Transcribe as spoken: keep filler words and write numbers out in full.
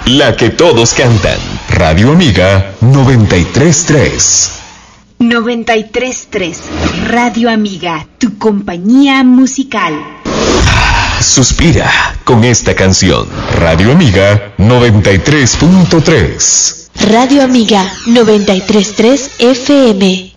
La que todos cantan. Radio Amiga noventa y tres punto tres. noventa y tres punto tres. Radio Amiga, tu compañía musical. Suspira con esta canción. Radio Amiga noventa y tres punto tres. Radio Amiga noventa y tres punto tres F M.